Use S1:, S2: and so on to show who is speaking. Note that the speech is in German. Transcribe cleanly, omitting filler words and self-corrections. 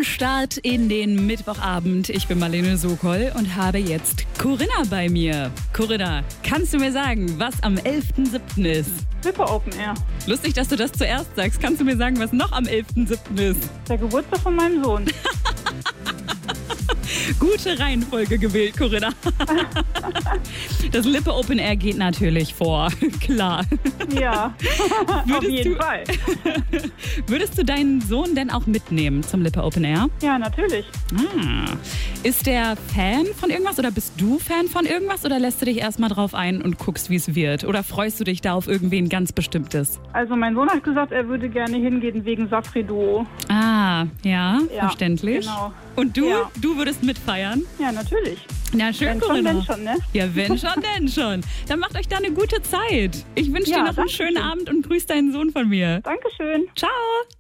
S1: guten Start in den Mittwochabend. Ich bin Marlene Sokol und habe jetzt Corinna bei mir. Corinna, kannst du mir sagen, was am 11.07. ist?
S2: Lippe Open Air.
S1: Lustig, dass du das zuerst sagst. Kannst du mir sagen, was noch am 11.07. ist?
S2: Der Geburtstag von meinem Sohn.
S1: Gute Reihenfolge gewählt, Corinna. Das Lippe Open Air geht natürlich vor, klar.
S2: Ja, auf jeden Fall.
S1: Würdest du deinen Sohn denn auch mitnehmen zum Lippe Open Air?
S2: Ja, natürlich.
S1: Ist der Fan von irgendwas oder bist du Fan von irgendwas oder lässt du dich erstmal drauf ein und guckst, wie es wird? Oder freust du dich da auf irgendwen ganz Bestimmtes?
S2: Also mein Sohn hat gesagt, er würde gerne hingehen wegen Safri-Duo.
S1: Ja, verständlich.
S2: Genau.
S1: Und du?
S2: Ja.
S1: Du würdest mitfeiern?
S2: Ja, natürlich.
S1: Na schön,
S2: Wenn schon,
S1: Corinna.
S2: denn schon, ne?
S1: Ja, wenn schon, denn schon. Dann macht euch da eine gute Zeit. Ich wünsche dir noch einen schönen Abend und grüß deinen Sohn von mir.
S2: Dankeschön.
S1: Ciao.